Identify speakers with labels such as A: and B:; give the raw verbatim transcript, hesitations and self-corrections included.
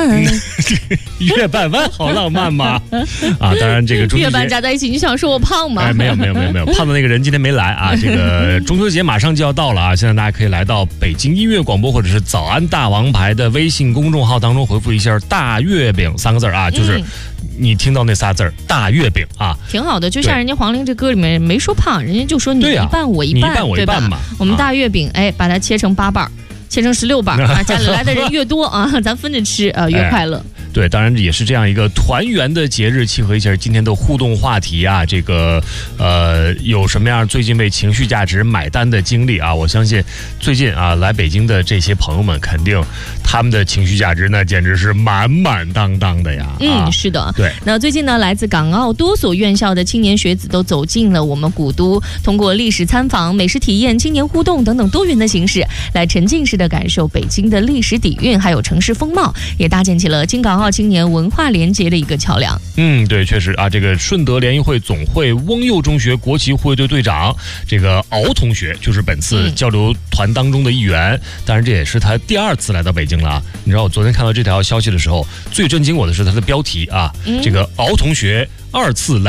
A: 儿。
B: 月半弯好浪漫吗？啊，当然这个中秋节
A: 月半扎在一起，你想说我胖吗？
B: 哎，没有没有没有没有，胖的那个人今天没来啊。这个中秋节马上就要到了啊，现在大家可以来到北京音乐广播或者是早安大王牌的微信公众号当中回复一下大月饼三个字啊，就是你听到那仨字儿大月饼啊，
A: 挺好的。就像人家黄龄这歌里面没说胖，人家就说你一半我一半，
B: 你一半我一半嘛。
A: 我们大月饼哎，把它切成八瓣，切成十六瓣啊，家里来的人越多啊，咱分着吃啊，越快乐。
B: 哎，对，当然也是这样一个团圆的节日，契合一下今天的互动话题啊。这个呃，有什么样最近为情绪价值买单的经历啊？我相信最近啊来北京的这些朋友们，肯定他们的情绪价值那简直是满满当当的呀。
A: 嗯，
B: 啊、
A: 是的，
B: 对。
A: 那最近呢，来自港澳多所院校的青年学子都走进了我们古都，通过历史参访、美食体验、青年互动等等多元的形式，来沉浸式的感受北京的历史底蕴，还有城市风貌，也搭建起了京港澳青年文化联结的一个桥梁。
B: 嗯，对，确实啊，这个顺德联谊会总会翁幼中学国旗护卫队队长这个敖同学，就是本次交流团当中的一员。嗯、当然，这也是他第二次来到北京了啊。你知道，我昨天看到这条消息的时候，最震惊我的是他的标题啊，嗯、这个敖同学二次来。